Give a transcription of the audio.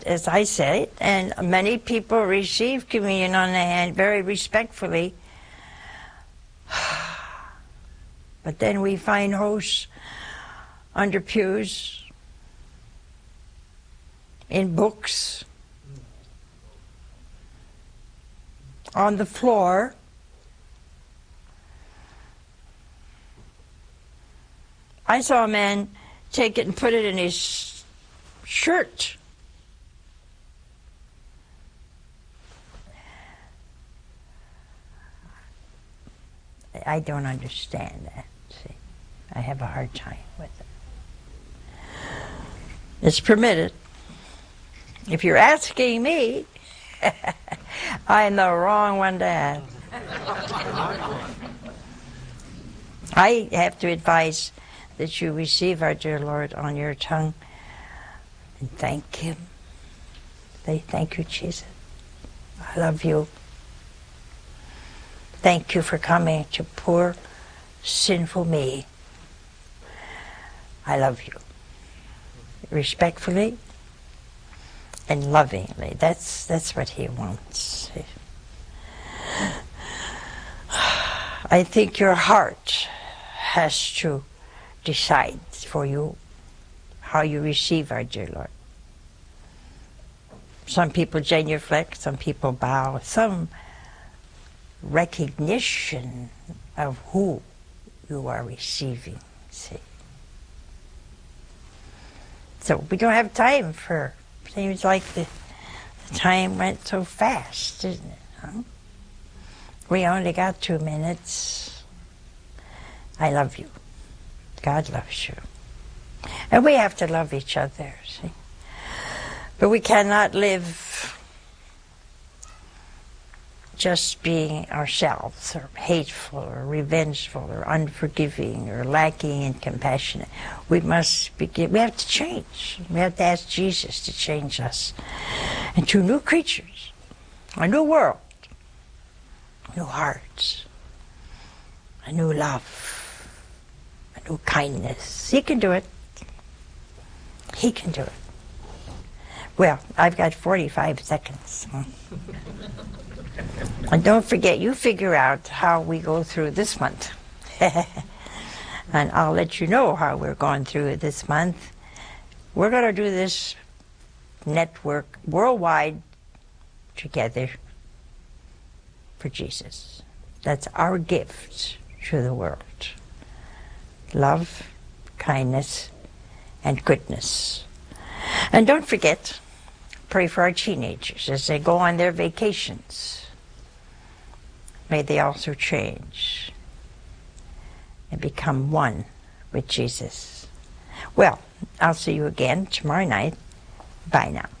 as I said, and many people receive communion on the hand very respectfully. But then we find hosts under pews, in books, on the floor. I saw a man take it and put it in his shirt. I don't understand that. See, I have a hard time with it. It's permitted. If you're asking me, I'm the wrong one to ask. I have to advise that you receive our dear Lord on your tongue and thank Him. Say, thank you, Jesus. I love you. Thank you for coming to poor, sinful me. I love you. Respectfully and lovingly. That's what He wants. I think your heart has to decide for you how you receive our dear Lord. Some people genuflect, some people bow, some recognition of who you are receiving. See? So we don't have time for, seems like the time went so fast, didn't it? Huh? We only got 2 minutes. I love you. God loves you. And we have to love each other, see? But we cannot live just being ourselves, or hateful, or revengeful, or unforgiving, or lacking in compassion. We must begin, we have to change. We have to ask Jesus to change us into new creatures, a new world, new hearts, a new love, a new kindness. He can do it. He can do it. Well, I've got 45 seconds. And don't forget, you figure out how we go through this month. And I'll let you know how we're going through it this month. We're going to do this network worldwide together for Jesus. That's our gift to the world. Love, kindness, and goodness. And don't forget, pray for our teenagers as they go on their vacations. May they also change and become one with Jesus. Well, I'll see you again tomorrow night. Bye now.